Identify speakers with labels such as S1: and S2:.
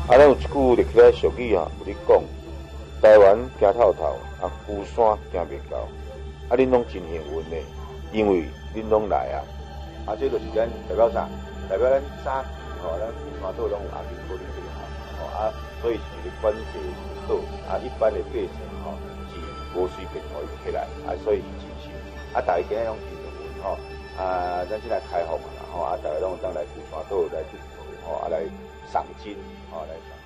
S1: 咱有一句历史俗语有咧讲，台湾行透透，孤山行袂到。恁拢真幸运的，因为恁拢来啊！这就是咱代表啥？代表咱早期咱孤山岛拢有阿明哥哩这个所以是一个管制岛一般的百姓是无随便可以起来所以是真心大家今日拢真幸运咱现在开放大家拢当来孤山岛来去来赏金来赏。